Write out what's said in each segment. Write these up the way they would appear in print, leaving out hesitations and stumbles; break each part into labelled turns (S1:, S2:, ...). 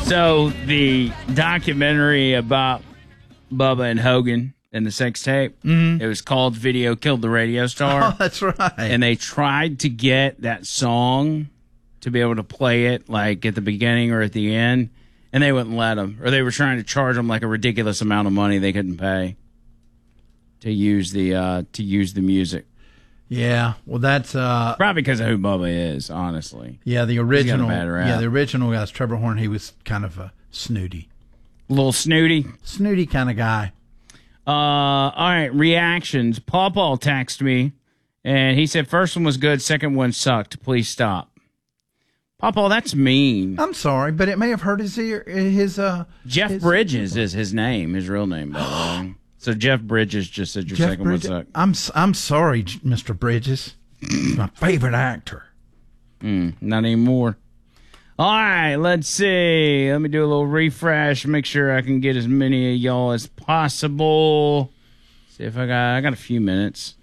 S1: So the documentary about Bubba and Hogan and the sex tape, it was called Video Killed the Radio Star.
S2: Oh, that's right.
S1: And they tried to get that song to be able to play it like at the beginning or at the end, and they wouldn't let them. Or they were trying to charge them like a ridiculous amount of money they couldn't pay to use the music.
S2: Yeah, well, that's
S1: Probably because of who Bubba is, honestly.
S2: Yeah, the original.
S1: He's got a bad rap.
S2: Yeah, the original guy's Trevor Horn. He was kind of a snooty,
S1: A little snooty.
S2: kind of guy.
S1: All right, reactions. Paul texted me, and he said first one was good, second one sucked. Please stop. Paul, that's mean.
S2: I'm sorry, but it may have hurt his ear.
S1: Jeff Bridges is his name, his real name, by the way. So Jeff Bridges just said your second one sucked.
S2: I'm sorry, Mr. Bridges. He's my favorite actor.
S1: Not anymore. All right, let's see. Let me do a little refresh, make sure I can get as many of y'all as possible. See if I got a few minutes.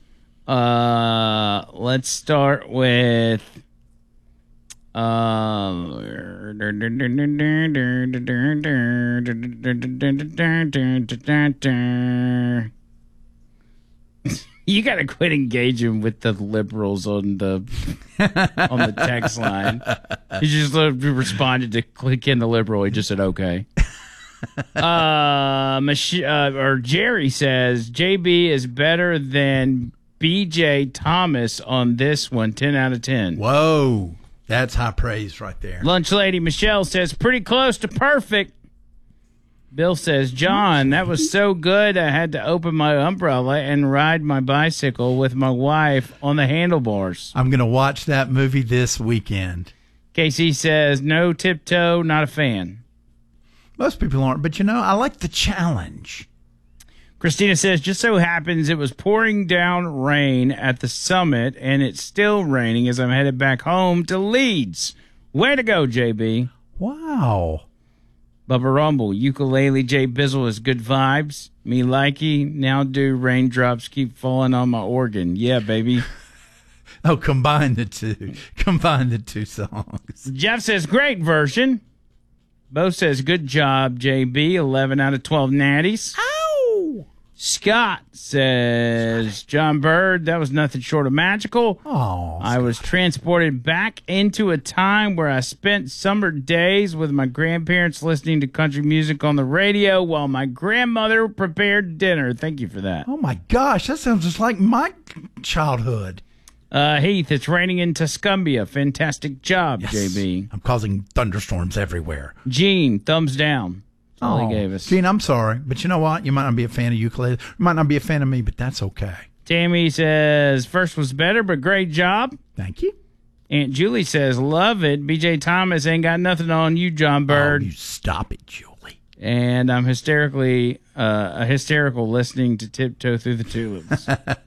S1: Let's start with you got to quit engaging with the liberals on the text line. He just responded to click in the liberal. He just said okay. Or Jerry says JB is better than BJ Thomas on this one. 10 out of 10.
S2: Whoa, that's high praise right there.
S1: Lunch Lady Michelle says pretty close to perfect. Bill says, John, that was so good I had to open my umbrella and ride my bicycle with my wife on the handlebars.
S2: I'm going to watch that movie this weekend.
S1: Casey says, no tiptoe, not a fan.
S2: Most people aren't, but I like the challenge.
S1: Christina says, just so happens it was pouring down rain at the summit, and it's still raining as I'm headed back home to Leeds. Way to go, JB.
S2: Wow.
S1: Bubba Rumble, ukulele Jay Bizzle is good vibes. Me likey, now do raindrops keep falling on my organ. Yeah, baby.
S2: Oh, combine the two. Combine the two songs.
S1: Jeff says, great version. Bo says, good job, JB. 11 out of 12 natties.
S2: Ow!
S1: Scott says, John Bird, that was nothing short of magical.
S2: Oh,
S1: I was transported back into a time where I spent summer days with my grandparents listening to country music on the radio while my grandmother prepared dinner. Thank you for that.
S2: Oh, my gosh. That sounds just like my childhood.
S1: Heath, it's raining in Tuscumbia. Fantastic job,
S2: Yes.
S1: JB.
S2: I'm causing thunderstorms everywhere.
S1: Gene, thumbs down. That's all he gave us.
S2: Gene, I'm sorry, but you know what? You might not be a fan of ukulele. You might not be a fan of me, but that's okay.
S1: Tammy says, first was better, but great job.
S2: Thank you.
S1: Aunt Julie says, love it. BJ Thomas ain't got nothing on you, John Bird.
S2: Oh, you stop it, Julie.
S1: And I'm hysterical listening to Tiptoe Through the Tulips.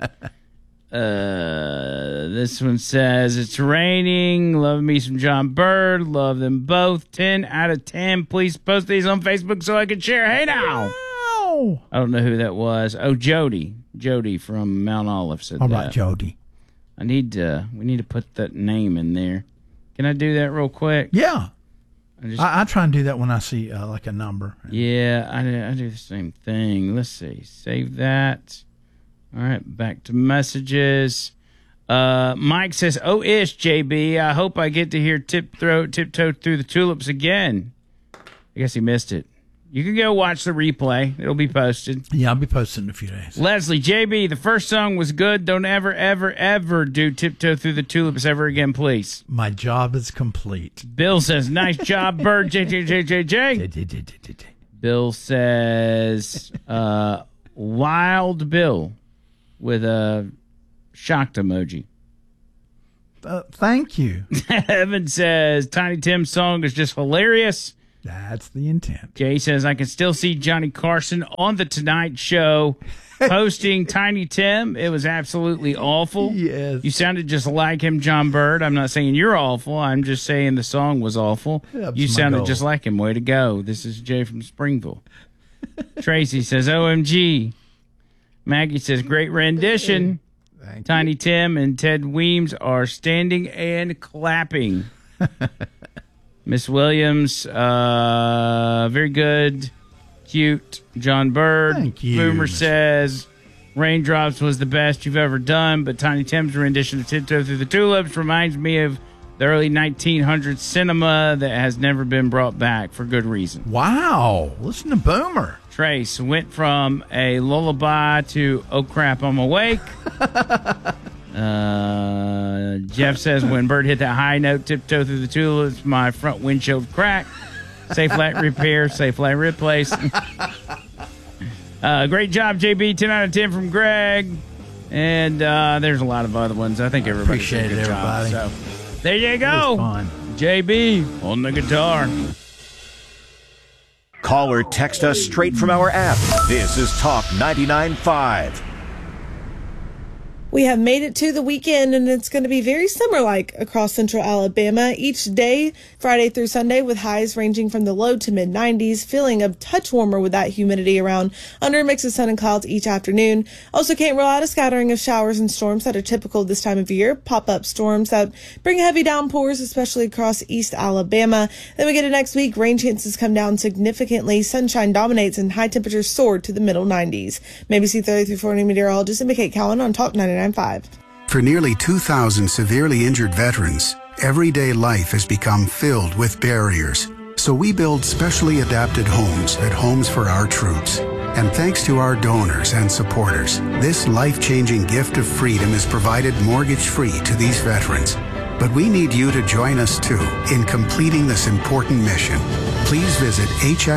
S1: This one says, it's raining. Love me some John Bird. Love them both. 10 out of 10. Please post these on Facebook so I can share. Hey now.
S2: Wow.
S1: I don't know who that was. Oh, Jody. Jody from Mount Olive said
S2: All
S1: that.
S2: right, Jody.
S1: We need to put that name in there. Can I do that real quick?
S2: Yeah. I try and do that when I see like a number.
S1: Yeah, I do the same thing. Let's see. Save that. All right, back to messages. Mike says, oh, ish, JB. I hope I get to hear Tiptoe Through the Tulips again. I guess he missed it. You can go watch the replay. It'll be posted.
S2: Yeah, I'll be posting in a few days.
S1: Leslie, JB, the first song was good. Don't ever do Tiptoe Through the Tulips ever again, please.
S2: My job is complete.
S1: Bill says, nice job, Bird. JJJJJ. Bill says, Wild Bill with a shocked emoji.
S2: Thank you.
S1: Evan says, Tiny Tim's song is just hilarious.
S2: That's the intent.
S1: Jay says, I can still see Johnny Carson on The Tonight Show hosting Tiny Tim. It was absolutely awful.
S2: Yes.
S1: You sounded just like him, John Bird. I'm not saying you're awful. I'm just saying the song was awful. You sounded just like him. Way to go. This is Jay from Springville. Tracy says, OMG. Maggie says, great rendition. Tiny Tim and Ted Weems are standing and clapping. Miss Williams, very good. Cute. John Bird.
S2: Thank you.
S1: Boomer says, Raindrops was the best you've ever done, but Tiny Tim's rendition of Tiptoe Through the Tulips reminds me of the early 1900s cinema that has never been brought back for good reason.
S2: Wow. Listen to Boomer.
S1: Trace went from a lullaby to oh crap, I'm awake. Jeff says, when Bird hit that high note, Tiptoe Through the Tulips, my front windshield cracked. Safe Light Repair, Safe Light Replace. Great job, JB. 10 out of 10 from Greg. And there's a lot of other ones. I think everybody
S2: Appreciate
S1: did a
S2: it,
S1: good
S2: everybody.
S1: job. So there you
S2: It
S1: go.
S2: was fun.
S1: JB on the guitar.
S3: Call or text us straight from our app. This is Talk 99.5.
S4: We have made it to the weekend, and it's going to be very summer-like across central Alabama each day, Friday through Sunday, with highs ranging from the low to mid-90s, feeling a touch warmer with that humidity around, under a mix of sun and clouds each afternoon. Also can't rule out a scattering of showers and storms that are typical this time of year, pop-up storms that bring heavy downpours, especially across East Alabama. Then we get to next week, rain chances come down significantly, sunshine dominates, and high temperatures soar to the middle 90s. Maybe see 30 through 40 meteorologist Mickey Cowan on Talk 99.5.
S5: For nearly 2,000 severely injured veterans, everyday life has become filled with barriers. So we build specially adapted homes at Homes for Our Troops. And thanks to our donors and supporters, this life-changing gift of freedom is provided mortgage-free to these veterans. But we need you to join us, too, in completing this important mission. Please visit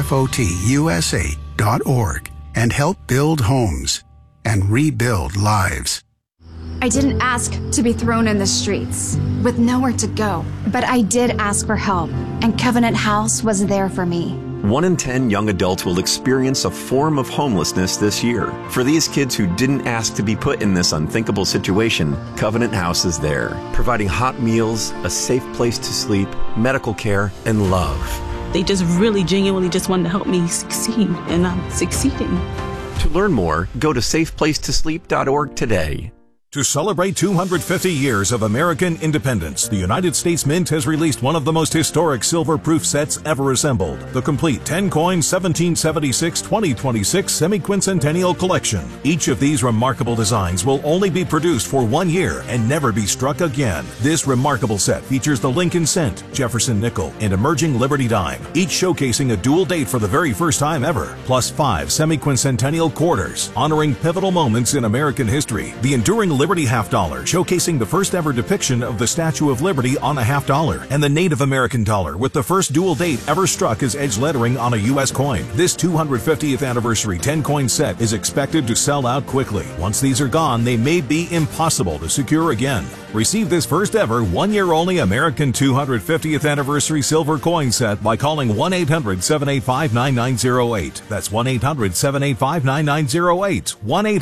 S5: hfotusa.org and help build homes and rebuild lives.
S6: I didn't ask to be thrown in the streets with nowhere to go, but I did ask for help, and Covenant House was there for me.
S7: 1 in 10 young adults will experience a form of homelessness this year. For these kids who didn't ask to be put in this unthinkable situation, Covenant House is there, providing hot meals, a safe place to sleep, medical care, and love.
S8: They just really genuinely just wanted to help me succeed, and I'm succeeding.
S7: To learn more, go to safeplacetosleep.org today.
S9: To celebrate 250 years of American independence, the United States Mint has released one of the most historic silver-proof sets ever assembled, the complete 10-coin 1776-2026 Semi-Quincentennial Collection. Each of these remarkable designs will only be produced for 1 year and never be struck again. This remarkable set features the Lincoln Cent, Jefferson Nickel, and Emerging Liberty Dime, each showcasing a dual date for the very first time ever, plus 5 Semi-Quincentennial Quarters, honoring pivotal moments in American history. The enduring Liberty half dollar, showcasing the first ever depiction of the Statue of Liberty on a half dollar, and the Native American dollar with the first dual date ever struck as edge lettering on a U.S. coin. This 250th anniversary 10-coin set is expected to sell out quickly. Once these are gone, they may be impossible to secure again. Receive this first ever 1 year only American 250th anniversary silver coin set by calling 1-800-785-9908. That's 1-800-785-9908.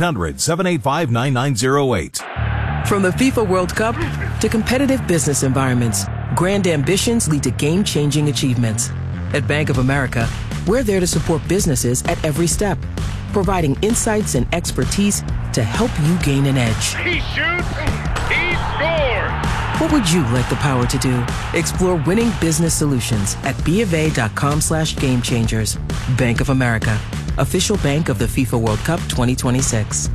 S9: 1-800-785-9908.
S10: From the FIFA World Cup to competitive business environments, grand ambitions lead to game-changing achievements. At Bank of America, we're there to support businesses at every step, providing insights and expertise to help you gain an edge.
S11: He shoots, he scores!
S10: What would you like the power to do? Explore winning business solutions at BofA.com/gamechangers. Bank of America, official bank of the FIFA World Cup 2026.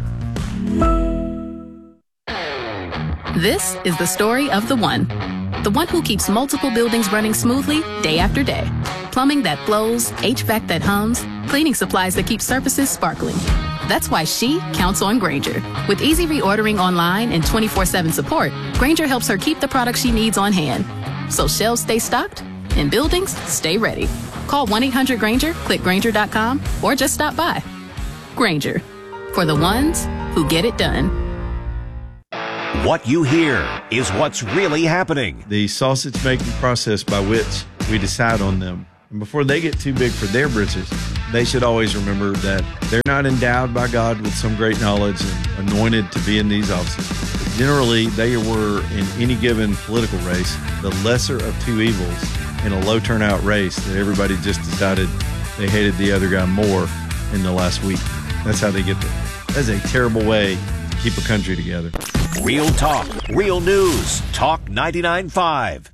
S12: This is the story of the one who keeps multiple buildings running smoothly day after day. Plumbing that flows, HVAC that hums, cleaning supplies that keep surfaces sparkling. That's why she counts on Grainger. With easy reordering online and 24/7 support, Grainger helps her keep the products she needs on hand. So shelves stay stocked and buildings stay ready. Call 1-800-GRAINGER, click Grainger.com, or just stop by. Grainger, for the ones who get it done.
S3: What you hear is what's really happening.
S13: The sausage making process by which we decide on them. And before they get too big for their britches, they should always remember that they're not endowed by God with some great knowledge and anointed to be in these offices. But generally, they were, in any given political race, the lesser of two evils in a low turnout race that everybody just decided they hated the other guy more in the last week. That's how they get there. That's a terrible way to keep a country together.
S3: Real talk, real news. Talk 99.5.